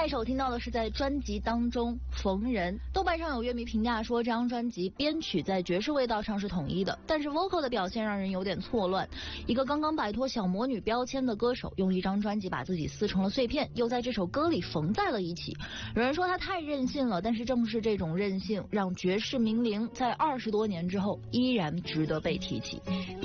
下一首听到的是在专辑当中逢人。豆瓣上有乐迷评价说，这张专辑编曲在爵士味道上是统一的，但是 vocal 的表现让人有点错乱。一个刚刚摆脱小魔女标签的歌手，用一张专辑把自己撕成了碎片，又在这首歌里缝在了一起。有人说他太任性了，但是正是这种任性，让爵士名伶在20多年之后依然值得被提起。